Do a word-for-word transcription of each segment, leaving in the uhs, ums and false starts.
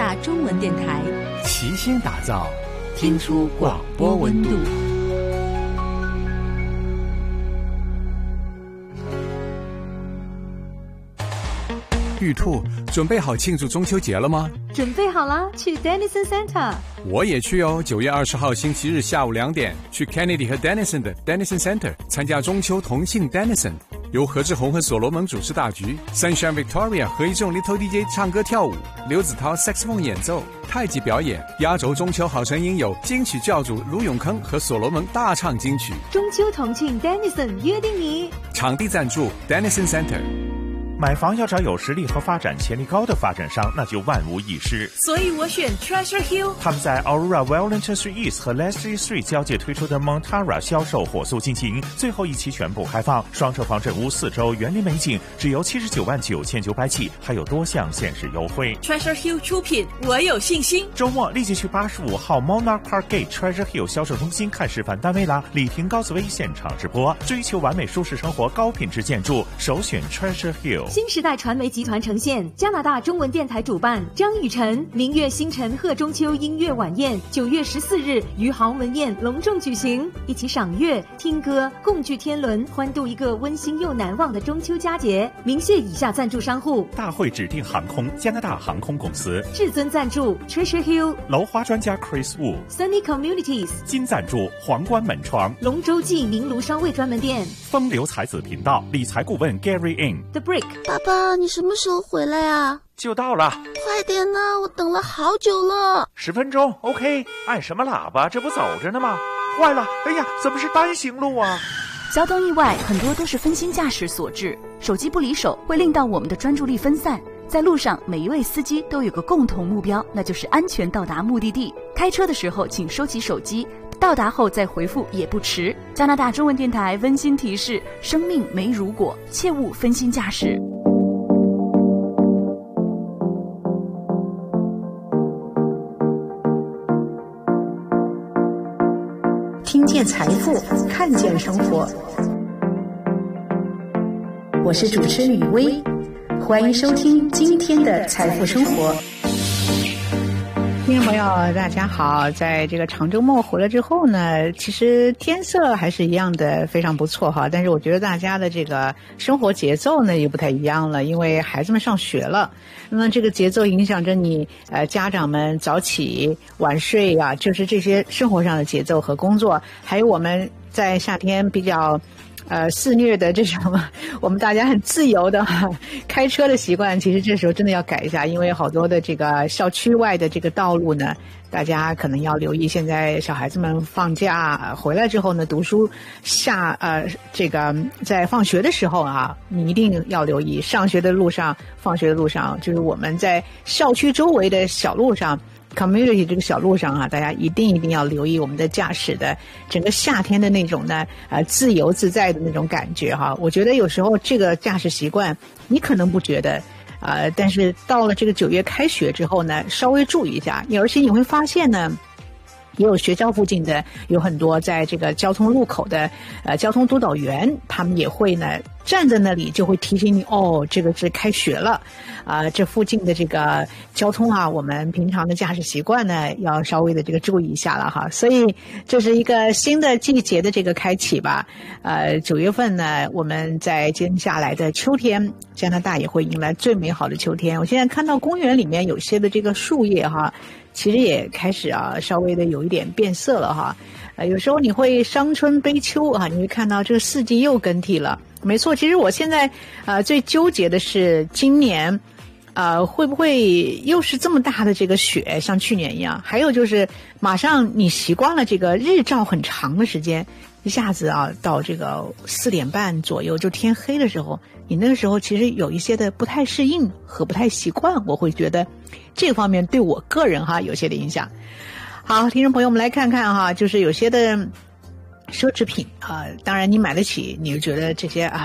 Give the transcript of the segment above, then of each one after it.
大中文电台， 齐心打造听出广播温度。玉兔，准备好庆祝中秋节了吗？ 准备好了，去 Dennison Center。 我也去哦，九月二十号星期日下午两点，去 Kennedy 和 Dennison 的 Dennison Center 参加中秋同庆 Dennison， 由何志宏和所罗门主持大局 ，Sunshine Victoria 何一众 Little D J 唱歌跳舞，刘子涛 Saxophone 演奏，太极表演。压轴中秋好声音有金曲教主卢永康和所罗门大唱金曲。 中秋同庆 Dennison 约定你。 场地赞助 Dennison Center。 买房要找有实力和发展潜力高的发展商，那就万无一失。 所以我选 Treasure Hill。 他们在 Aurora Wellington Street East 和 Leslie Street 交界推出的 Montara 销售火速进行，最后一期全部开放，双车房整屋四周，园林美景，只由七十九万九千九百起，还有多项限时优惠。 Treasure Hill 出品，我有信心。 周末立即去八十五号 Monarch Park Gate Treasure Hill 销售中心看示范单位啦！李婷高斯威现场直播，追求完美舒适生活，高品质建筑，首选 Treasure Hill。 新时代传媒集团呈现，加拿大中文电台主办，张雨晨、明月星辰贺中秋音乐晚宴，九月十四日于豪门宴隆重举行，一起赏月、听歌，共聚天伦，欢度一个温馨又难忘的中秋佳节。明谢以下赞助商户： 大会指定航空、加拿大航空公司； 至尊赞助 Treasure Hill； 楼花专家 Chris Wu；Sunny Communities； 金赞助皇冠门窗； 龙舟记名炉烧味专门店； 风流才子频道理财顾问 Gary In；The Brick。 爸爸，你什么时候回来啊？ 就到了， 快点呢，我等了好久了。 十分钟 OK。 按什么喇叭？这不走着呢吗？坏了，哎呀，怎么是单行路啊？ 交通意外很多都是分心驾驶所致，手机不离手会令到我们的专注力分散。在路上，每一位司机都有个共同目标，那就是安全到达目的地。开车的时候请收起手机，到达后再回复也不迟。加拿大中文电台温馨提示：生命没如果，切勿分心驾驶。 听见财富，看见生活。我是主持人雨薇，欢迎收听今天的财富生活。 听众朋友大家好，在这个长周末回来之后呢，其实天色还是一样的非常不错哈，但是我觉得大家的这个生活节奏呢也不太一样了，因为孩子们上学了，那么这个节奏影响着你呃家长们早起晚睡啊，就是这些生活上的节奏和工作，还有我们在夏天比较呃，肆虐的这种我们大家很自由的开车的习惯，其实这时候真的要改一下，因为好多的这个校区外的这个道路呢，大家可能要留意。现在小孩子们放假回来之后呢，读书下呃这个在放学的时候啊，你一定要留意，上学的路上、放学的路上，就是我们在校区周围的小路上。community 这个小路上啊，大家一定一定要留意我们的驾驶的整个夏天的那种呢，呃，自由自在的那种感觉哈。我觉得有时候这个驾驶习惯你可能不觉得，呃，但是到了这个九月开学之后呢，稍微注意一下，而且你会发现呢。也有学校附近的有很多在这个交通路口的呃交通督导员，他们也会呢站在那里就会提醒你，哦，这个是开学了，啊、呃，这附近的这个交通啊，我们平常的驾驶习惯呢要稍微的这个注意一下了哈。所以这是一个新的季节的这个开启吧。呃，九月份呢，我们在接下来的秋天，加拿大也会迎来最美好的秋天。我现在看到公园里面有些的这个树叶哈。其实也开始啊，稍微的有一点变色了哈，呃，有时候你会伤春悲秋啊，你会看到这个四季又更替了。没错，其实我现在呃最纠结的是今年，呃会不会又是这么大的这个雪，像去年一样？还有就是马上你习惯了这个日照很长的时间，一下子啊到这个四点半左右就天黑的时候，你那个时候其实有一些的不太适应和不太习惯，我会觉得这个方面对我个人哈有些的影响。好，听众朋友，我们来看看哈，就是有些的奢侈品啊、呃，当然你买得起，你就觉得这些啊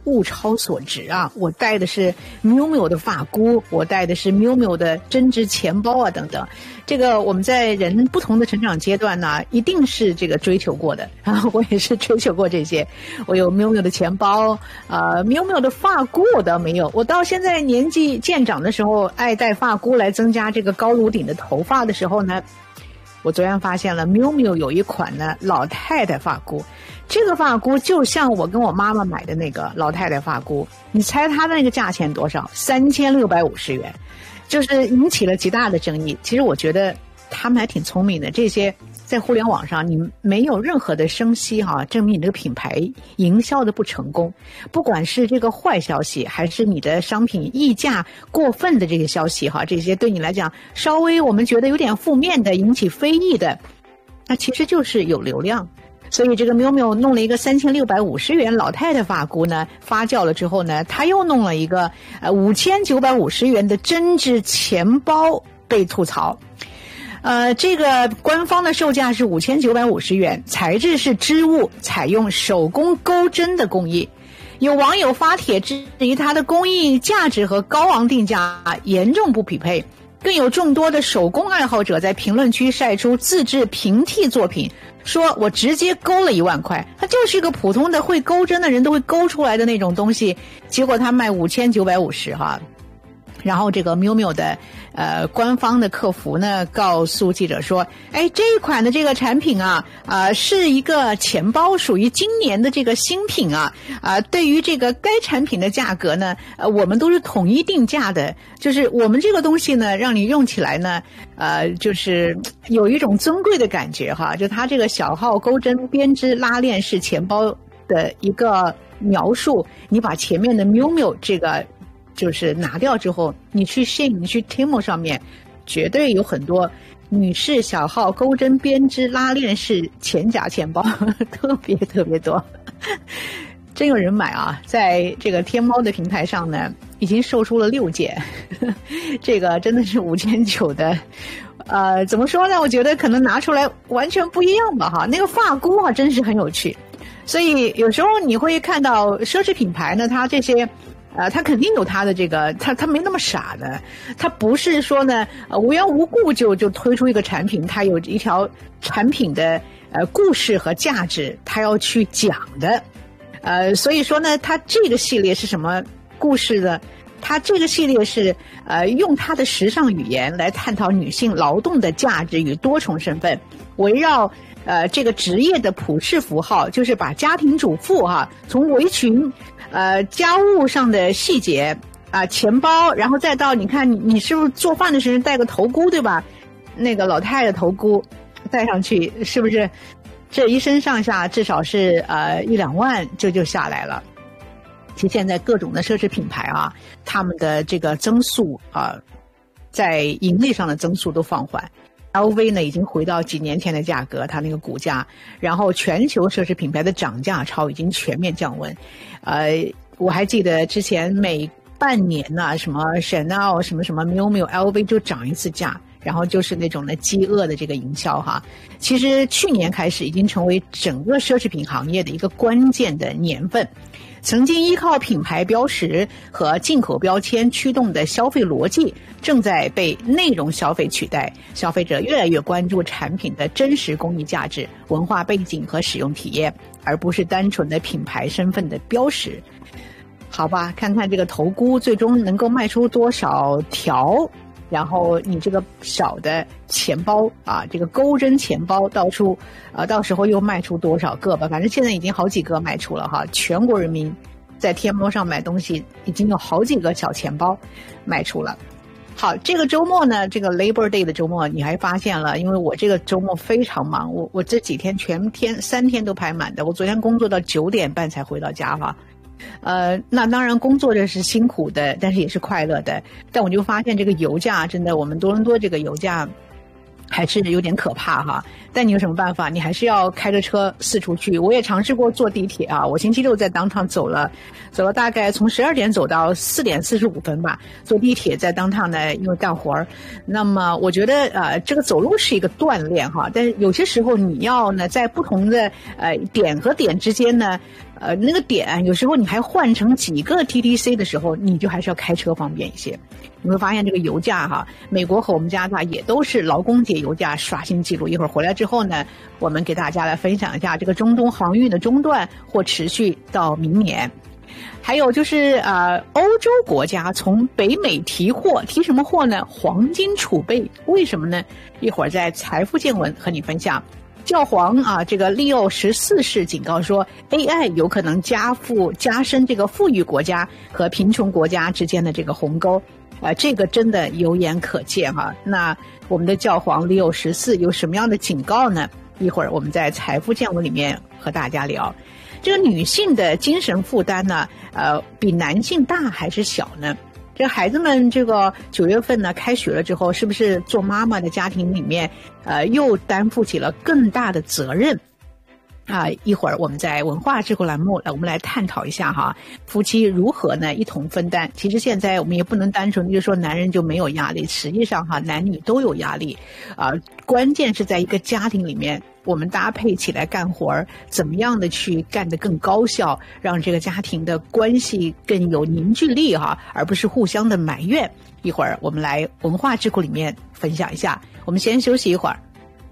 物超所值啊！我带的是 miu miu 的发箍，我带的是 miu miu 的针织钱包啊，等等。这个我们在人不同的成长阶段呢，一定是这个追求过的。然后我也是追求过这些，我有 miu miu 的钱包，呃 miu miu 的发箍我倒没有。我到现在年纪渐长的时候，爱戴发箍来增加这个高颅顶的头发的时候呢，我昨天发现了 miu miu 有一款呢老太太发箍。这个发箍就像我跟我妈妈买的那个老太太发箍，你猜它的那个价钱多少？三千六百五十元，就是引起了极大的争议。其实我觉得他们还挺聪明的，这些在互联网上你没有任何的声息哈，证明你这个品牌营销的不成功。不管是这个坏消息，还是你的商品溢价过分的这个消息哈，这些对你来讲稍微我们觉得有点负面的，引起非议的，那其实就是有流量。所以这个 miu miu 弄了一个三千六百五十元老太太发箍呢，发酵了之后呢，他又弄了一个呃五千九百五十元的针织钱包被吐槽。呃，这个官方的售价是五千九百五十元，材质是织物，采用手工钩针的工艺。有网友发帖质疑它的工艺价值和高昂定价严重不匹配。更有众多的手工爱好者在评论区晒出自制平替作品，说我直接勾了一万块，它就是一个普通的会钩针的人都会勾出来的那种东西，结果他卖五千九百五十哈。然后这个 miu miu 的呃官方的客服呢告诉记者说，哎，这一款的这个产品啊啊、呃、是一个钱包，属于今年的这个新品啊啊、呃、对于这个该产品的价格呢呃我们都是统一定价的，就是我们这个东西呢让你用起来呢呃就是有一种尊贵的感觉哈，就它这个小号钩针编织拉链式钱包的一个描述，你把前面的 miu miu 这个就是拿掉之后，你去 Shein 你去 Temu 上面绝对有很多女士小号钩针编织拉链式前夹钱包，特别特别多，真有人买啊。在这个天猫的平台上呢已经售出了六件，这个真的是五千九的呃，怎么说呢，我觉得可能拿出来完全不一样吧哈。那个发箍啊真是很有趣，所以有时候你会看到奢侈品牌呢，它这些呃，他肯定有他的这个，他他没那么傻的，他不是说呢，呃，无缘无故就就推出一个产品，他有一条产品的呃故事和价值，他要去讲的，呃，所以说呢，他这个系列是什么故事呢？他这个系列是呃用他的时尚语言来探讨女性劳动的价值与多重身份，围绕呃这个职业的普世符号，就是把家庭主妇哈，从围裙。呃，家务上的细节啊、呃，钱包，然后再到你看你你是不是做饭的时候戴个头箍对吧？那个老太太头箍戴上去，是不是这一身上下至少是呃一两万就就下来了？其实现在各种的奢侈品牌啊，他们的这个增速啊、呃，在盈利上的增速都放缓。L V 呢已经回到几年前的价格，它那个股价，然后全球奢侈品牌的涨价潮已经全面降温。呃，我还记得之前每半年呢、啊，什么 Chanel 什么什么 miu miu L V 就涨一次价，然后就是那种的饥饿的这个营销哈。其实去年开始已经成为整个奢侈品行业的一个关键的年份。曾经依靠品牌标识和进口标签驱动的消费逻辑正在被内容消费取代，消费者越来越关注产品的真实工艺价值、文化背景和使用体验，而不是单纯的品牌身份的标识。好吧，看看这个头箍最终能够卖出多少条，然后你这个小的钱包啊，这个钩针钱包到处啊，到时候又卖出多少个吧？反正现在已经好几个卖出了哈，全国人民在天猫上买东西已经有好几个小钱包卖出了。好，这个周末呢，这个 Labor Day 的周末，你还发现了，因为我这个周末非常忙，我我这几天全天三天都排满的，我昨天工作到九点半才回到家哈。呃，那当然工作这是辛苦的，但是也是快乐的。但我就发现这个油价真的，我们多伦多这个油价还是有点可怕哈。但你有什么办法？你还是要开着车四处去。我也尝试过坐地铁啊，我星期六在downtown走了，走了大概从十二点走到四点四十五分吧。坐地铁在downtown呢，因为干活儿。那么我觉得呃，这个走路是一个锻炼哈，但是有些时候你要呢，在不同的呃点和点之间呢。 呃那个点，有时候你还换成几个 T T C 的时候，你就还是要开车方便一些。你会发现这个油价哈，美国和我们加拿大也都是劳工节油价刷新记录。一会儿回来之后呢，我们给大家来分享一下这个中东航运的中断或持续到明年。还有就是呃，欧洲国家从北美提货，提什么货呢？黄金储备。为什么呢？一会儿在财富见闻和你分享。教皇啊，这个利奥十四世警告说 ，A I 有可能加富加深这个富裕国家和贫穷国家之间的这个鸿沟。啊、呃，这个真的有眼可见哈、啊。那我们的教皇利奥十四有什么样的警告呢？一会儿我们在财富见闻里面和大家聊。这个女性的精神负担呢，呃，比男性大还是小呢？这孩子们这个九月份呢开学了之后，是不是做妈妈的家庭里面，呃，又担负起了更大的责任？啊，一会儿我们在文化智慧栏目，我们来探讨一下哈，夫妻如何呢一同分担。其实现在我们也不能单纯就说男人就没有压力，实际上哈，男女都有压力啊。关键是在一个家庭里面，我们搭配起来干活儿，怎么样的去干得更高效，让这个家庭的关系更有凝聚力哈，而不是互相的埋怨。一会儿我们来文化智库里面分享一下。我们先休息一会儿。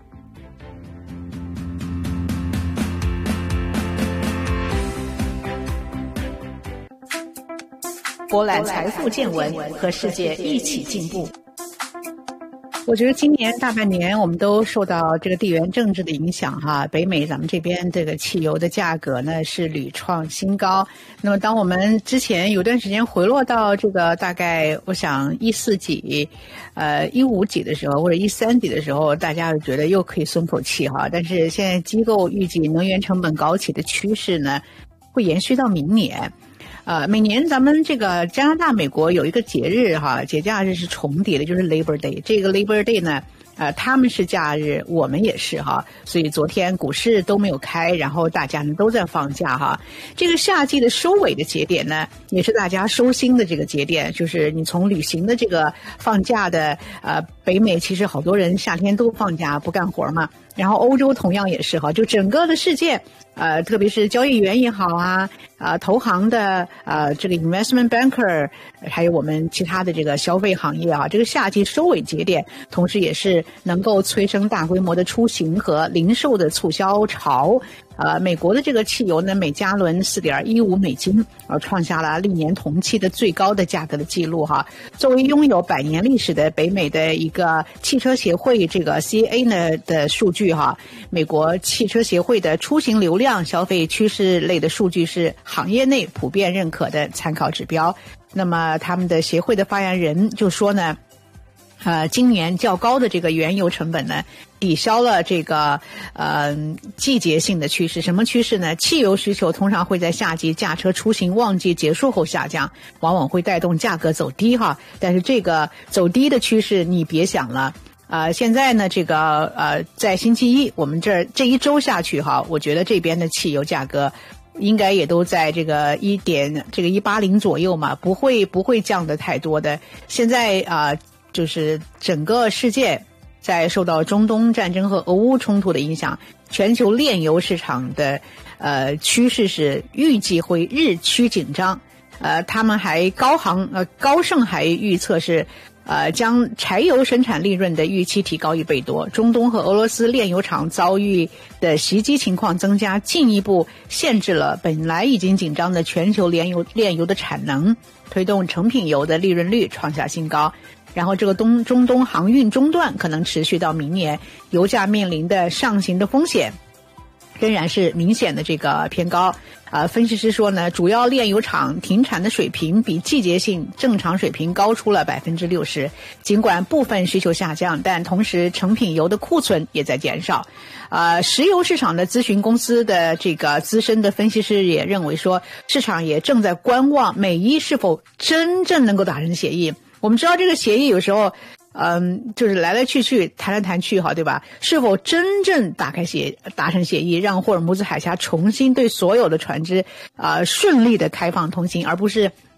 博览财富见闻，和世界一起进步。我觉得今年大半年我们都受到这个地缘政治的影响哈，北美咱们这边这个汽油的价格呢是屡创新高。那么当我们之前有段时间回落到这个大概我想一四几呃一五几的时候，或者一三几的时候，大家觉得又可以松口气哈。但是现在机构预计能源成本高企的趋势呢会延续到明年。呃，每年咱们这个加拿大、美国有一个节日哈，节假日是重叠的，就是 Labor Day。这个 Labor Day 呢，呃，他们是假日，我们也是哈，所以昨天股市都没有开，然后大家呢都在放假哈。这个夏季的收尾的节点呢，也是大家收心的这个节点，就是你从旅行的这个放假的，呃，北美其实好多人夏天都放假不干活嘛，然后欧洲同样也是哈，就整个的世界。呃，特别是交易员也好啊，啊、呃，投行的呃这个 investment banker， 还有我们其他的这个消费行业啊，这个夏季收尾节点，同时也是能够催生大规模的出行和零售的促销潮。呃，美国的这个汽油呢，每加仑 四点一五美金，而创下了历年同期的最高的价格的记录哈。作为拥有百年历史的北美的一个汽车协会，这个 C A 呢的数据哈，美国汽车协会的出行流量、消费趋势类的数据是行业内普遍认可的参考指标。那么他们的协会的发言人就说呢，呃，今年较高的这个原油成本呢，抵消了这个呃季节性的趋势。什么趋势呢？汽油需求通常会在夏季驾车出行旺季结束后下降，往往会带动价格走低哈。但是这个走低的趋势你别想了。呃，现在呢，这个呃，在星期一我们这儿这一周下去哈，我觉得这边的汽油价格应该也都在这个一点这个一八零左右嘛，不会不会降得太多的。现在啊、呃，就是整个世界在受到中东战争和俄乌冲突的影响，全球炼油市场的呃趋势是预计会日趋紧张。呃，他们还高行呃高盛还预测是。呃，将柴油生产利润的预期提高一倍多。中东和俄罗斯炼油厂遭遇的袭击情况增加，进一步限制了本来已经紧张的全球炼油炼油的产能，推动成品油的利润率创下新高。然后这个东中东航运中断可能持续到明年，油价面临的上行的风险仍然是明显的这个偏高。呃，分析师说呢，主要炼油厂停产的水平比季节性正常水平高出了百分之六十。尽管部分需求下降，但同时成品油的库存也在减少。呃，石油市场的咨询公司的这个资深的分析师也认为说，市场也正在观望美伊是否真正能够达成协议。我们知道这个协议有时候。嗯，就是来来去去，谈来谈去，哈，对吧？是否真正打开协达成协议，让霍尔木兹海峡重新对所有的船只啊、呃、顺利的开放通行，而不是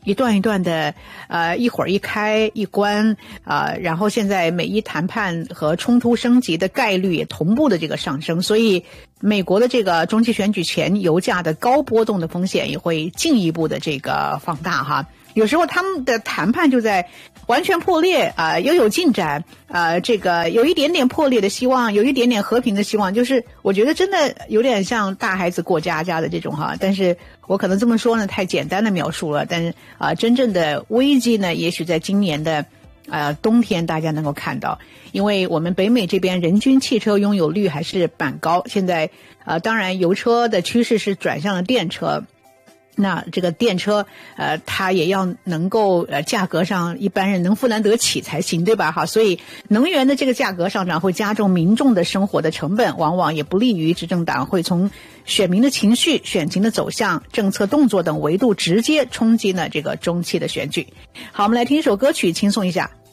一段一段的，呃，一会儿一开一关，呃，然后现在美伊谈判和冲突升级的概率也同步的这个上升，所以美国的这个中期选举前油价的高波动的风险也会进一步的这个放大哈。有时候他们的谈判就在完全破裂啊、呃，又有进展啊、呃，这个有一点点破裂的希望，有一点点和平的希望，就是我觉得真的有点像大孩子过家家的这种哈。但是我可能这么说呢，太简单的描述了，但是啊、呃，真正的危机呢，也许在今年的呃冬天大家能够看到，因为我们北美这边人均汽车拥有率还是蛮高，现在呃当然油车的趋势是转向了电车。那这个电车，呃，它也要能够呃价格上一般人能负担得起才行，对吧？哈，所以能源的这个价格上涨会加重民众的生活的成本，往往也不利于执政党会从选民的情绪、选情的走向、政策动作等维度直接冲击呢这个中期的选举。好，我们来听一首歌曲，轻松一下。